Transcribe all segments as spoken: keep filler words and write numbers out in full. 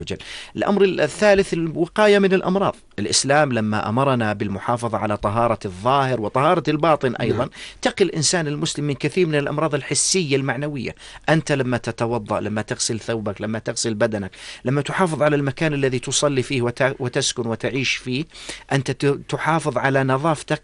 وجل. الأمر الثالث الوقاية من الأمراض. الإسلام لما أمرنا بالمحافظة على طهارة الظاهر وطهارة الباطن أيضا، تقي الإنسان المسلم من كثير من الأمراض الحسية المعنوية. أنت لما تتوضأ، لما تغسل ثوبك، لما تغسل بدنك، لما تحافظ على المكان الذي تصلي فيه وتسكن وتعيش فيه، أنت تحافظ على نظافتك،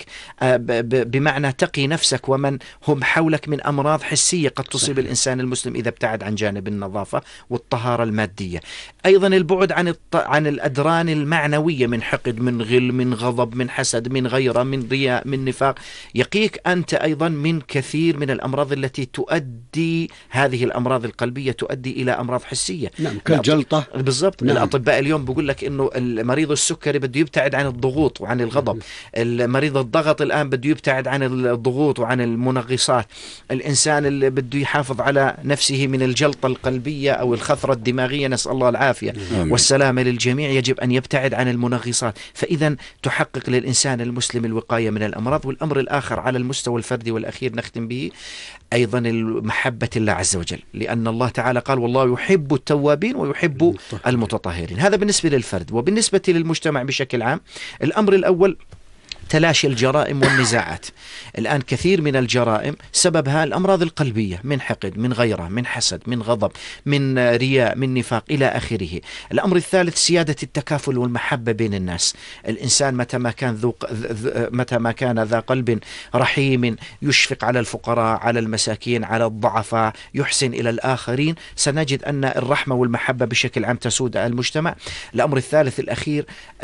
بمعنى تقي نفسك ومن هم حولك من أمراض حسية قد تصيب الإنسان المسلم إذا ابتعد عن جانب النظافة والطهارة المادية. أيضا البعد عن عن الأدران المعنوية من حقد، من غل، من غضب، من حسد، من غيرة، من رياء، من نفاق. يقيك أنت أيضا من كثير من الأمراض التي تؤدي، هذه الأمراض القلبية تؤدي إلى أمراض حسية. نعم، كالجلطة. بالضبط. نعم. الأطباء اليوم بيقول لك إنه المريض السكري بده يبتعد عن الضغوط وعن الغضب. المريض الضغط الآن بده يبتعد عن الضغوط وعن المنغصات. الإنسان اللي بده يحافظ على نفسه من الجلطة القلبية أو الخثرة الدماغية، نسأل الله العافية والسلامة للجميع، يجب أن يبتعد عن المنغصات. فإذا تحقق للإنسان المسلم الوقاية من الأمراض. والأمر الآخر على المستوى الفردي والأخير نختم به أيضا المحبة الله عز وجل، لأن الله تعالى قال والله يحب التوابين ويحب المتطهرين. هذا بالنسبة للفرد. وبالنسبة للمجتمع بشكل عام، الأمر الأول تلاشي الجرائم والنزاعات. الآن كثير من الجرائم سببها الأمراض القلبية، من حقد، من غيرة، من حسد، من غضب، من رياء، من نفاق إلى آخره. الأمر الثالث سيادة التكافل والمحبة بين الناس. الإنسان متى ما كان ذو متى ما كان ذا قلب رحيم، يشفق على الفقراء، على المساكين، على الضعفاء، يحسن إلى الآخرين، سنجد أن الرحمة والمحبة بشكل عام تسود المجتمع. الأمر الثالث الأخير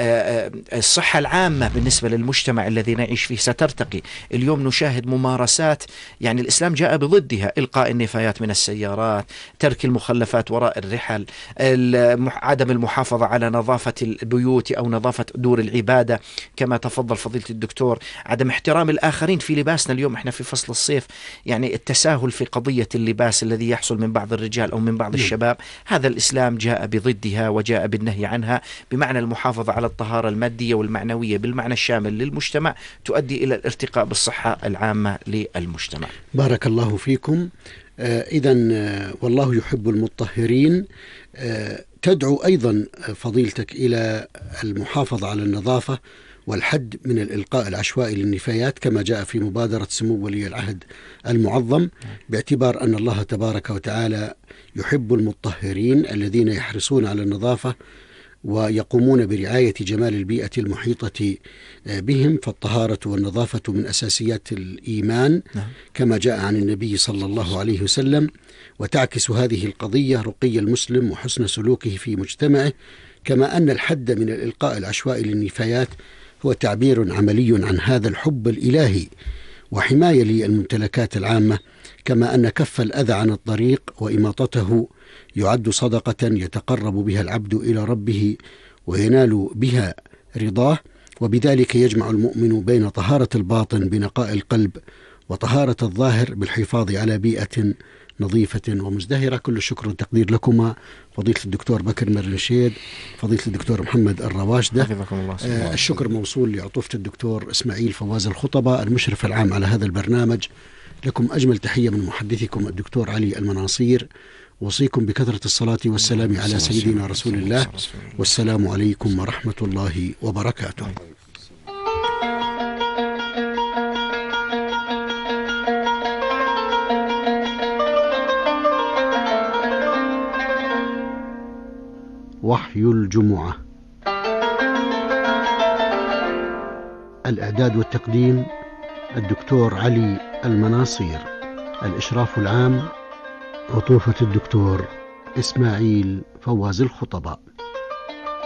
الصحة العامة بالنسبة للمجتمع الذي نعيش فيه سترتقي. اليوم نشاهد ممارسات يعني الإسلام جاء بضدها: إلقاء النفايات من السيارات، ترك المخلفات وراء الرحل، عدم المحافظة على نظافة البيوت أو نظافة دور العبادة كما تفضل فضيلة الدكتور، عدم احترام الآخرين في لباسنا. اليوم احنا في فصل الصيف، يعني التساهل في قضية اللباس الذي يحصل من بعض الرجال أو من بعض الشباب، هذا الإسلام جاء بضدها وجاء بالنهي عنها، بمعنى المحافظة على الطهارة المادية والمعنوية بالمعنى الشامل للمجتمع، تؤدي إلى الارتقاء بالصحة العامة للمجتمع. بارك الله فيكم. آه إذن آه والله يحب المطهرين. آه تدعو أيضا فضيلتك إلى المحافظة على النظافة والحد من الإلقاء العشوائي للنفايات كما جاء في مبادرة سمو ولي العهد المعظم، باعتبار أن الله تبارك وتعالى يحب المطهرين الذين يحرصون على النظافة ويقومون برعاية جمال البيئة المحيطة بهم. فالطهارة والنظافة من أساسيات الإيمان كما جاء عن النبي صلى الله عليه وسلم، وتعكس هذه القضية رقي المسلم وحسن سلوكه في مجتمعه، كما أن الحد من الإلقاء العشوائي للنفايات هو تعبير عملي عن هذا الحب الإلهي وحماية للممتلكات العامة، كما أن كف الأذى عن الطريق وإماطته يعد صدقة يتقرب بها العبد إلى ربه وينال بها رضاه، وبذلك يجمع المؤمن بين طهارة الباطن بنقاء القلب وطهارة الظاهر بالحفاظ على بيئة نظيفة ومزدهرة. كل الشكر والتقدير لكما فضيلة الدكتور بكر مرنشيد، فضيلة الدكتور محمد الرواشدة. آه الشكر موصول لعطوفة الدكتور إسماعيل فواز الخطبة المشرف العام على هذا البرنامج. لكم أجمل تحية من محدثكم الدكتور علي المناصير. وصيكم بكثرة الصلاة والسلام على سيدنا رسول الله، والسلام عليكم ورحمة الله وبركاته. وحي الجمعة. الإعداد والتقديم الدكتور علي المناصير. الإشراف العام عطوفة الدكتور إسماعيل فواز الخطبة.